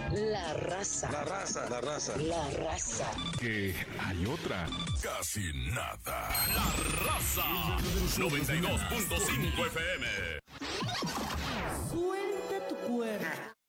La raza. La raza. La raza. La raza. Que hay otra. Casi nada. La raza. 92.5 FM. Suelta tu cuerpo.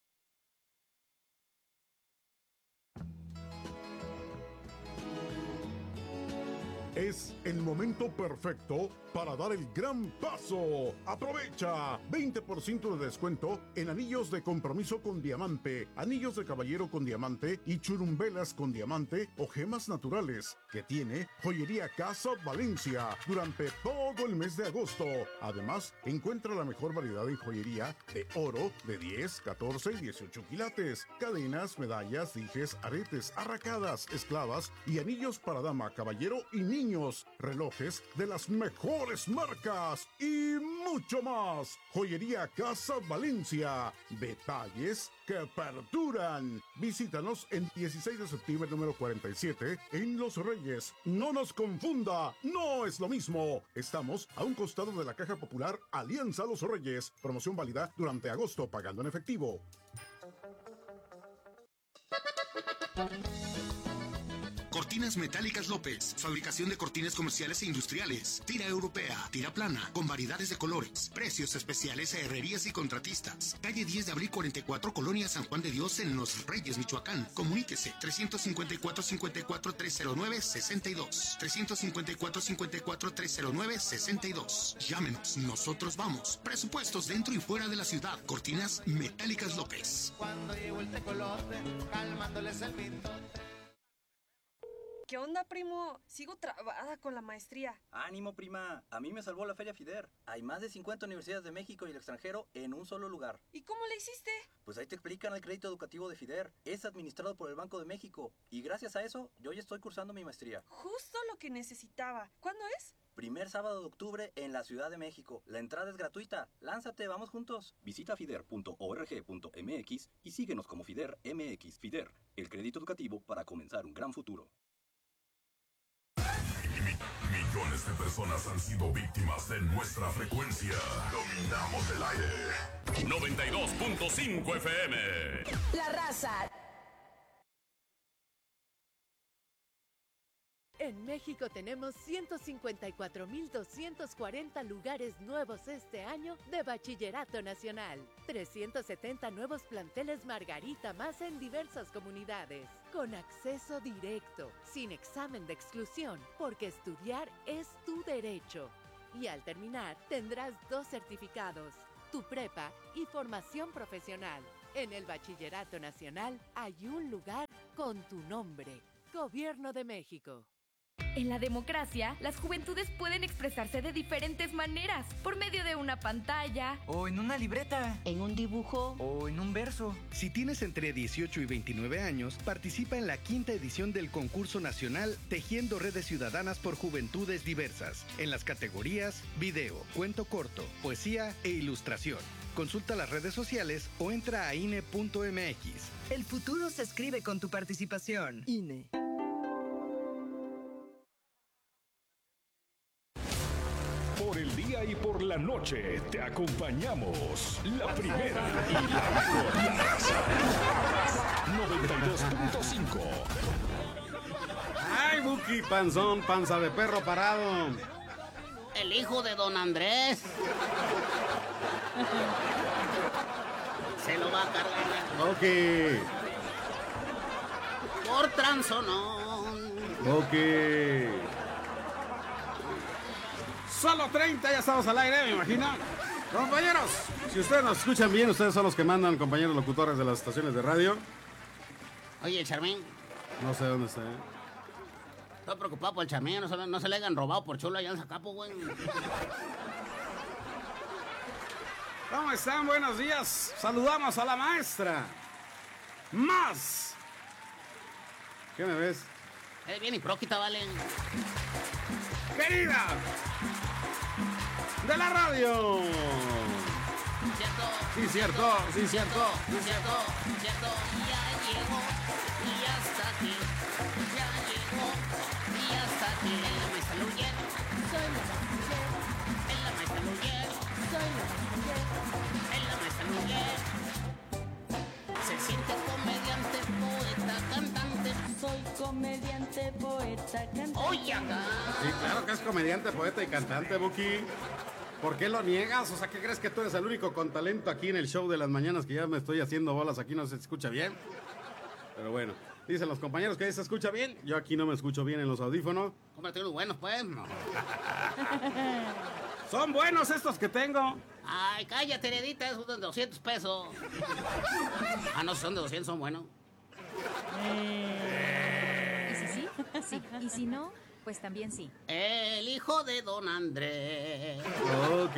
Es el momento perfecto para dar el gran paso. Aprovecha 20% de descuento en anillos de compromiso con diamante, anillos de caballero con diamante y churumbelas con diamante o gemas naturales que tiene Joyería Casa Valencia durante todo el mes de agosto. Además, encuentra la mejor variedad en joyería de oro de 10, 14 y 18 quilates, cadenas, medallas, dijes, aretes, arracadas, esclavas y anillos para dama, caballero y niños, relojes de las mejores marcas y mucho más. Joyería Casa Valencia, detalles que perduran. Visítanos en 16 de septiembre número 47 en Los Reyes. No nos confunda, no es lo mismo. Estamos a un costado de la Caja Popular Alianza Los Reyes. Promoción válida durante agosto pagando en efectivo. Cortinas Metálicas López, fabricación de cortinas comerciales e industriales, tira europea, tira plana, con variedades de colores, precios especiales a herrerías y contratistas. Calle 10 de abril 44, Colonia San Juan de Dios en Los Reyes, Michoacán. Comuníquese 354-54-309-62, 354-54-309-62. Llámenos, nosotros vamos. Presupuestos dentro y fuera de la ciudad. Cortinas Metálicas López. Cuando llegó el tecolote, calmándoles el mitote. ¿Qué onda, primo? Sigo trabada con la maestría. Ánimo, prima. A mí me salvó la Feria FIDER. Hay más de 50 universidades de México y el extranjero en un solo lugar. ¿Y cómo le hiciste? Pues ahí te explican el crédito educativo de FIDER. Es administrado por el Banco de México. Y gracias a eso, yo ya estoy cursando mi maestría. Justo lo que necesitaba. ¿Cuándo es? Primer sábado de octubre en la Ciudad de México. La entrada es gratuita. Lánzate, vamos juntos. Visita fider.org.mx y síguenos como FIDER MX. FIDER, el crédito educativo para comenzar un gran futuro. Millones de personas han sido víctimas de nuestra frecuencia. Dominamos el aire. 92.5 FM. La raza. En México tenemos 154,240 lugares nuevos este año de Bachillerato Nacional. 370 nuevos planteles Margarita más en diversas comunidades. Con acceso directo, sin examen de exclusión, porque estudiar es tu derecho. Y al terminar, tendrás 2 certificados, tu prepa y formación profesional. En el Bachillerato Nacional hay un lugar con tu nombre. Gobierno de México. En la democracia, las juventudes pueden expresarse de diferentes maneras, por medio de una pantalla, o en una libreta, en un dibujo, o en un verso. Si tienes entre 18 y 29 años, participa en la 5ª edición del concurso nacional Tejiendo Redes Ciudadanas por Juventudes Diversas, en las categorías video, cuento corto, poesía e ilustración. Consulta las redes sociales o entra a INE.mx. El futuro se escribe con tu participación. INE. Por el día y por la noche te acompañamos. La primera y la mejor. La raza. 92.5. Ay, Buki, panzón, panza de perro parado. El hijo de don Andrés. Se lo va a cargar. Ok. Por Transonón. Ok. Solo 30, ya estamos al aire, me imagino. Compañeros, si ustedes nos escuchan bien, ustedes son los que mandan, compañeros locutores de las estaciones de radio. Oye, el Charmín. No sé dónde está. Estoy preocupado por el Charmín, no se le hayan robado por chulo allá en Zacapo, güey. ¿Cómo están? Buenos días. Saludamos a la maestra. Más. ¿Qué me ves? Eres bien hipróquita, vale. Querida. De la radio. Cierto. Sí, cierto. Sí, cierto. Sí, cierto. Cierto. Ya llegó y ya está aquí. Ya llegó y ya está aquí. En la maestra Luyer. Soy la maestra. En la maestra Luyer. Soy la maestra. En la maestra Luyer. Se siente comedia comediante, poeta, cantante. ¡Oye, acá! Sí, claro que es comediante, poeta y cantante, Buki. ¿Por qué lo niegas? O sea, ¿qué crees que tú eres el único con talento aquí en el show de las mañanas que ya me estoy haciendo bolas? Aquí no se escucha bien. Pero bueno, dicen los compañeros que ahí se escucha bien. Yo aquí no me escucho bien en los audífonos. Cómprate unos buenos, pues. No. Son buenos estos que tengo. Ay, cállate, heredita, esos de 200 pesos. Ah, no, son de 200, son buenos. ¿Y si sí? Sí. ¿Y si no? Pues también sí. El hijo de don Andrés. Ok.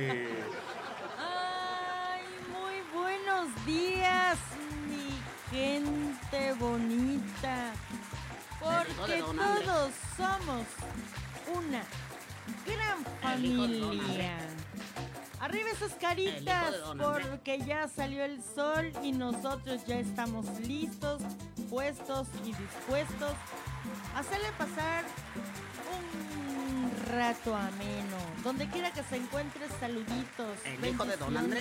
Ay, muy buenos días, mi gente bonita. Porque todos somos una gran familia. Arriba esas caritas, porque ya salió el sol y nosotros ya estamos listos, puestos y dispuestos a hacerle pasar un rato ameno. Donde quiera que se encuentre, saluditos. El hijo de don Andrés.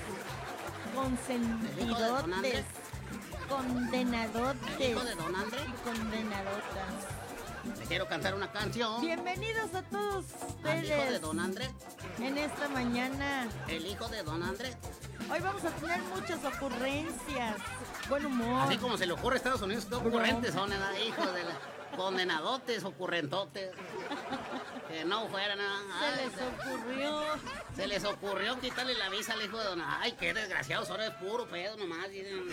Consentidotes. Condenadotes. El hijo de don Andrés. Y condenadotas. Te quiero cantar una canción. Bienvenidos a todos ustedes. Al hijo de don Andrés. En esta mañana. El hijo de don Andrés. Hoy vamos a tener muchas ocurrencias. Buen humor. Así como se le ocurre a Estados Unidos, qué ocurrentes son, hijos de la... Condenadotes, ocurrentotes. Que no fueran. Se les ocurrió quitarle la visa al hijo de don. Ay, qué desgraciados, ahora es puro pedo nomás.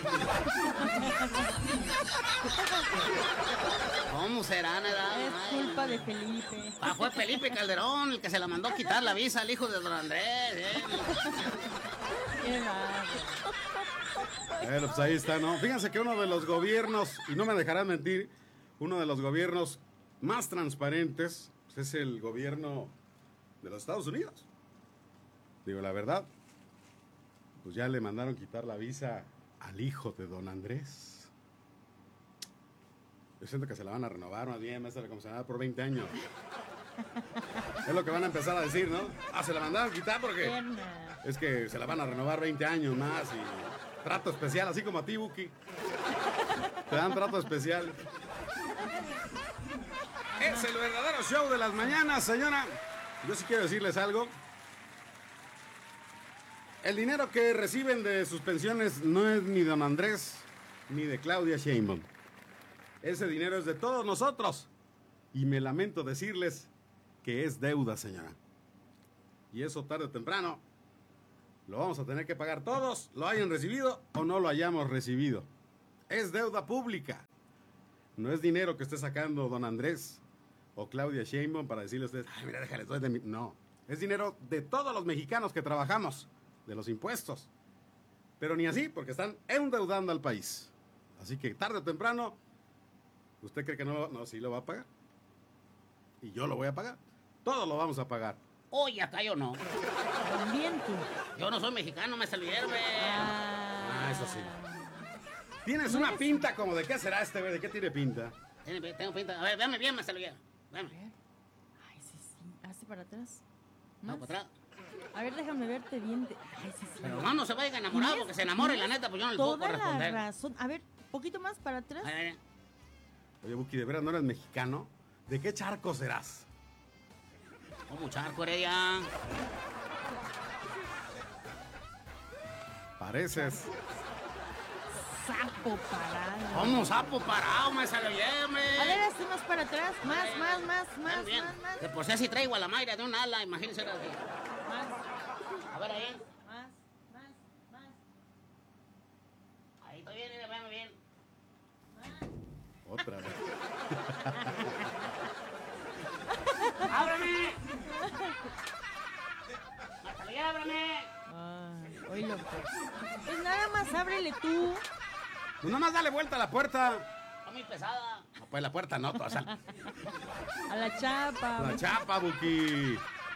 ¿Cómo serán, edad? Es culpa de Felipe. Ah, fue Felipe Calderón el que se la mandó quitar la visa al hijo de don Andrés. Qué raro. Bueno, pues ahí está, ¿no? Fíjense que uno de los gobiernos, y no me dejarán mentir, uno de los gobiernos más transparentes pues es el gobierno de los Estados Unidos. Digo, la verdad, pues ya le mandaron quitar la visa al hijo de don Andrés. Yo siento que se la van a renovar, más bien, más como se va por 20 años. Es lo que van a empezar a decir, ¿no? Ah, se la mandaron quitar porque es que se la van a renovar 20 años más y trato especial, así como a ti, Buki. Te dan trato especial. Es el verdadero show de las mañanas, señora. Yo sí quiero decirles algo. El dinero que reciben de sus pensiones no es ni de don Andrés ni de Claudia Sheinbaum. Ese dinero es de todos nosotros. Y me lamento decirles que es deuda, señora. Y eso tarde o temprano lo vamos a tener que pagar todos, lo hayan recibido o no lo hayamos recibido. Es deuda pública. No es dinero que esté sacando don Andrés o Claudia Sheinbaum para decirle a ustedes, ay, mira, déjale, todo es de mí. No, es dinero de todos los mexicanos que trabajamos, de los impuestos. Pero ni así, porque están endeudando al país. Así que tarde o temprano, ¿usted cree que no? No, sí lo va a pagar. Y yo lo voy a pagar. Todos lo vamos a pagar. Oye, acá yo no. También tú. Yo no soy mexicano, me salieron. Eso sí. Tienes una pinta como de qué será este, güey. ¿De qué tiene pinta? Tengo pinta. A ver, véame bien, me salieron. Véame. Ay, sí. Hazte para atrás. No, para atrás. A ver, déjame verte bien. Ay, sí. Pero no se vayan enamorados porque se enamoren, la neta, pues yo no les puedo corresponder. Toda la razón. A ver, poquito más para atrás. Oye, Buki, ¿de veras no eres mexicano? ¿De qué charco serás? ¿Cómo charco, Heredia? Pareces sapo parado. ¿Cómo sapo parado? Me salió bien, A ver, hazte más para atrás. Más. De por si así traigo a la Mayra de un ala, imagínense. Más. A ver ahí. Más. Ahí estoy bien, véame bien. Otra vez. ¡Ábrame! ¡Natalia, ábrame! Ay, oílo, pues nada más ábrele tú. Pues nada más dale vuelta a la puerta. Está muy pesada. No, pues la puerta no, toda sal. A la chapa. La chapa, Buki.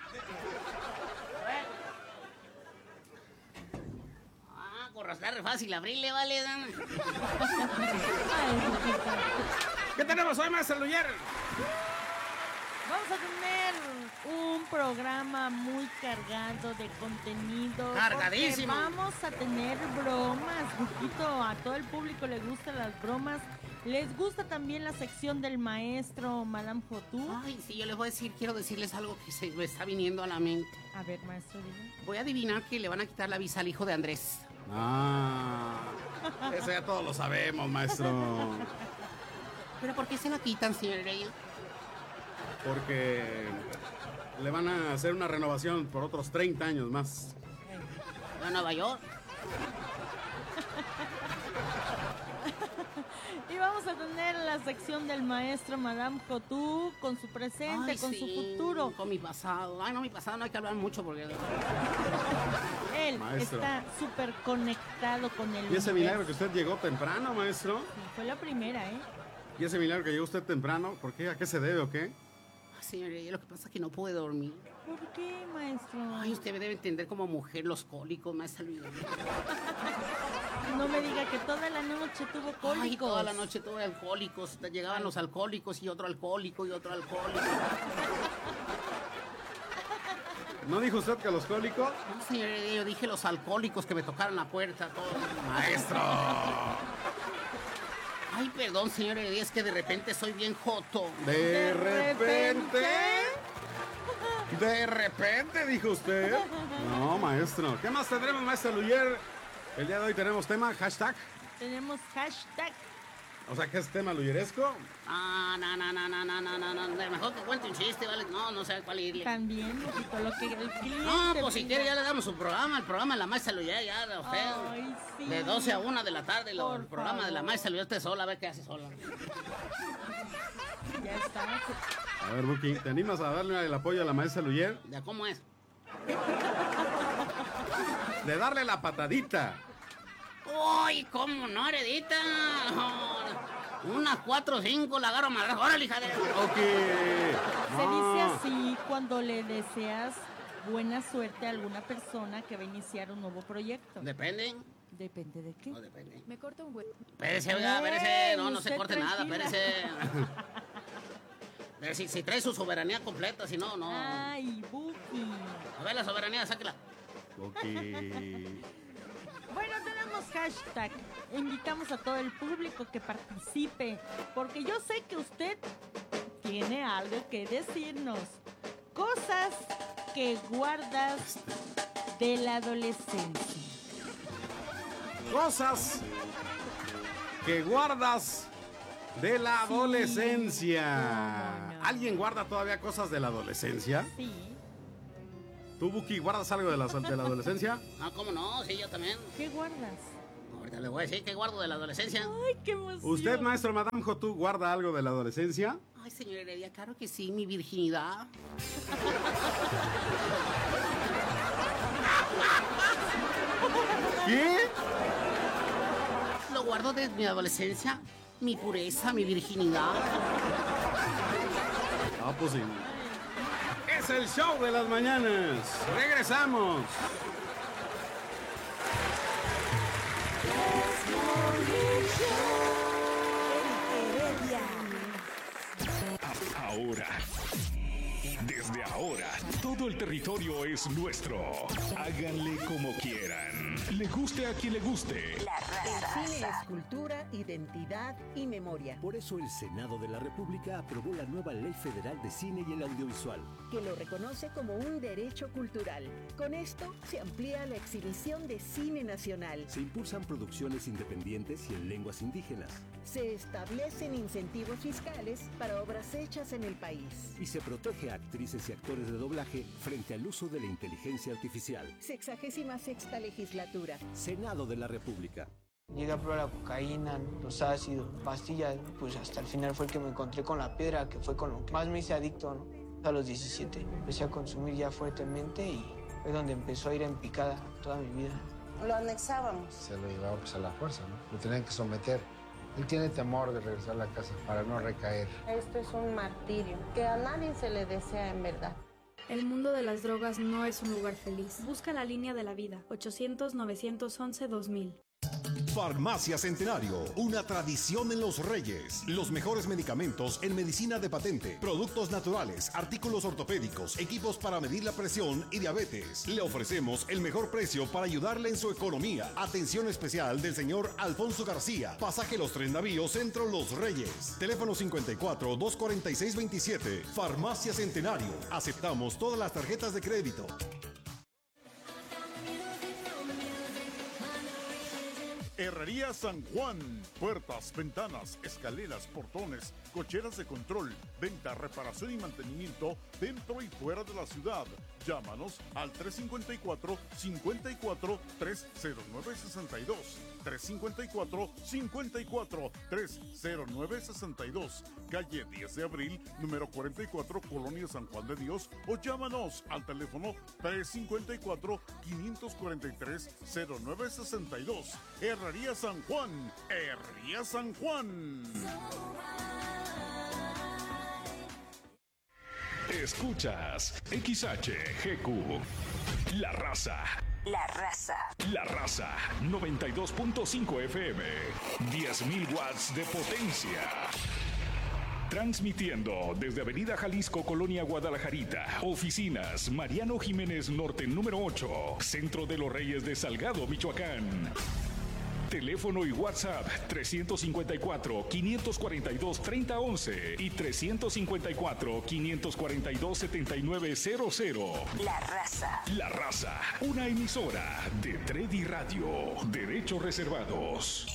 Con rascar fácil abrirle, vale. ¿Qué tenemos hoy, maestro Luyer? Vamos a tener un programa muy cargado de contenido. ¡Cargadísimo! Porque vamos a tener bromas, Buquito. A todo el público le gustan las bromas. ¿Les gusta también la sección del maestro Madame Jotu? Ay, sí, yo les voy a decir, quiero decirles algo que se me está viniendo a la mente. A ver, maestro, diga. Voy a adivinar que le van a quitar la visa al hijo de Andrés. Ah, eso ya todos lo sabemos, maestro. ¿Pero por qué se la quitan, señor Heredia? Porque le van a hacer una renovación por otros 30 años más. ¿A Nueva York? Y vamos a tener la sección del maestro Madame Jotu con su presente, Ay, con sí, su futuro. Con mi pasado. Ay, no, mi pasado no hay que hablar mucho porque... Él Maestro. está súper conectado con el Y ese universo. milagro que usted llegó temprano, maestro. Sí, fue la primera, ¿eh? Y ese milagro que llegó usted temprano, ¿por qué? ¿A qué se debe o qué? Ay, señor Heredia, lo que pasa es que no pude dormir. ¿Por qué, maestro? Ay, usted debe entender como mujer los cólicos, maestra Luis. No me diga que toda la noche tuvo cólicos. Ay, toda la noche tuve alcohólicos. Llegaban los alcohólicos y otro alcohólico y otro alcohólico. ¿No dijo usted que los cólicos? No, señor Heredia, yo dije los alcohólicos que me tocaron la puerta. Todo. ¡Maestro! Ay, perdón, señor Heredia, es que de repente soy bien joto. ¿De repente? ¿De repente, dijo usted? No, maestro. ¿Qué más tendremos, maestro Luyer? El día de hoy tenemos tema, hashtag. Tenemos hashtag. O sea, ¿qué es tema luyeresco? Ah, no. Mejor que cuente un chiste, ¿vale? No sé cuál irle. También, Lujito, lo que el cliente... No, pues si quiere ya le damos su programa, el programa de la maestra Luyer, ya de usted. Ay, sí. De 12 a 1 de la tarde, el programa favor. de la maestra Luyer, usted sola, a ver qué hace sola. Ya está. A ver, Buki, ¿te animas a darle el apoyo a la maestra Luyer? ¿Ya cómo es? De darle la patadita. ¡Uy, cómo no, Heredita! Unas 4 o 5 la agarro madre. ¡Órale, hija de... Ok. Se dice así cuando le deseas buena suerte a alguna persona que va a iniciar un nuevo proyecto. Depende. ¿Depende de qué? No, depende. Me corto un huevo. Espérese, oiga, espérese. No se usted corte nada, tranquila. espérese. Si trae su soberanía completa, si no, no. Ay, Buki. A ver, la soberanía, sáquela. Ok. Bueno, tenemos hashtag. Invitamos a todo el público que participe, porque yo sé que usted tiene algo que decirnos. Cosas que guardas de la adolescencia. Cosas que guardas de la adolescencia. ¿Alguien guarda todavía cosas de la adolescencia? Sí. ¿Tú, Buki, guardas algo de la adolescencia? Ah, ¿cómo no? Sí, yo también. ¿Qué guardas? Ahorita le voy a decir que guardo de la adolescencia. Ay, qué emoción. ¿Usted, maestro Madame Jotu, guarda algo de la adolescencia? Ay, señor Heredia, claro que sí, mi virginidad. ¿Qué? Lo guardo de mi adolescencia, mi pureza, mi virginidad. Ah, pues sí. Es el show de las mañanas. Regresamos. Ahora, desde ahora, todo el territorio es nuestro. Háganle como quieran. Le guste a quien le guste. El cine es cultura, identidad y memoria. Por eso el Senado de la República aprobó la nueva Ley Federal de Cine y el Audiovisual, Que lo reconoce como un derecho cultural. Con esto se amplía la exhibición de cine nacional. Se impulsan producciones independientes y en lenguas indígenas. Se establecen incentivos fiscales para obras hechas en el país. Y se protege a actrices y actores de doblaje frente al uso de la inteligencia artificial. 66ª legislatura. Senado de la República. Llegué a probar la cocaína, los ácidos, pastillas, pues hasta el final fue el que me encontré con la piedra, que fue con lo que más me hice adicto, ¿no? A los 17 empecé a consumir ya fuertemente y fue donde empezó a ir en picada toda mi vida. Lo anexábamos. Se lo llevaba pues a la fuerza, ¿no? Lo tenían que someter. Él tiene temor de regresar a la casa para no recaer. Esto es un martirio que a nadie se le desea en verdad. El mundo de las drogas no es un lugar feliz. Busca la línea de la vida. 800-911-2000. Farmacia Centenario, una tradición en Los Reyes. Los mejores medicamentos en medicina de patente, productos naturales, artículos ortopédicos, equipos para medir la presión y diabetes. Le ofrecemos el mejor precio para ayudarle en su economía. Atención especial del señor Alfonso García, pasaje Los Tres Navíos, Centro Los Reyes. Teléfono 54-246-27. Farmacia Centenario. Aceptamos todas las tarjetas de crédito. Herrería San Juan. Puertas, ventanas, escaleras, portones, cocheras de control, venta, reparación y mantenimiento dentro y fuera de la ciudad. Llámanos al 354-54-30962. 354-54-30962. Calle 10 de Abril, número 44, Colonia San Juan de Dios. O llámanos al teléfono 354-543-0962. Herrería San Juan. Herrería San Juan. Escuchas XHGQ. La Raza. La Raza. La Raza 92.5 FM. 10.000 watts de potencia. Transmitiendo desde Avenida Jalisco, Colonia Guadalajarita. Oficinas Mariano Jiménez Norte, número 8. Centro de los Reyes de Salgado, Michoacán. Teléfono y WhatsApp 354-542-3011 y 354-542-7900. La Raza. La Raza, una emisora de Tredi Radio. Derechos reservados.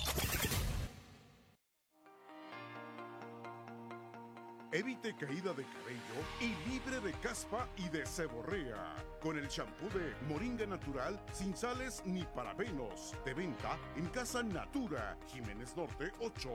Evite caída de cabello y libre de caspa y de seborrea. Con el champú de Moringa Natural, sin sales ni parabenos. De venta en Casa Natura, Jiménez Norte 8.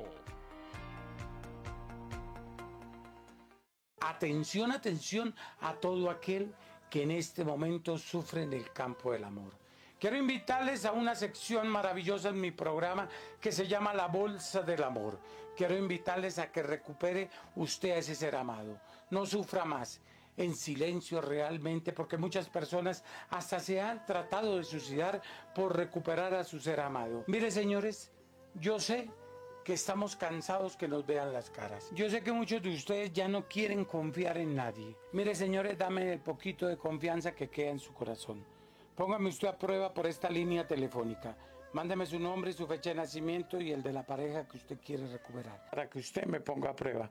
Atención, atención a todo aquel que en este momento sufre en el campo del amor. Quiero invitarles a una sección maravillosa en mi programa que se llama La Bolsa del Amor. Quiero invitarles a que recupere usted a ese ser amado. No sufra más, en silencio realmente, porque muchas personas hasta se han tratado de suicidar por recuperar a su ser amado. Mire, señores, yo sé que estamos cansados que nos vean las caras. Yo sé que muchos de ustedes ya no quieren confiar en nadie. Mire, señores, dame el poquito de confianza que queda en su corazón. Póngame usted a prueba por esta línea telefónica. Mándeme su nombre, su fecha de nacimiento y el de la pareja que usted quiere recuperar. Para que usted me ponga a prueba.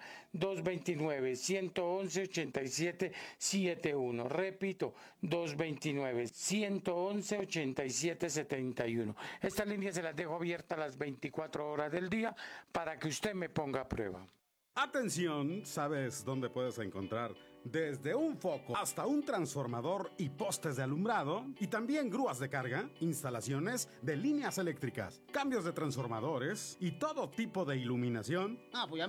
229-111-8771. Repito, 229-111-8771. Esta línea se las dejo abierta a las 24 horas del día para que usted me ponga a prueba. Atención, ¿sabes dónde puedes encontrar desde un foco hasta un transformador y postes de alumbrado? Y también grúas de carga, instalaciones de líneas eléctricas, cambios de transformadores y todo tipo de iluminación.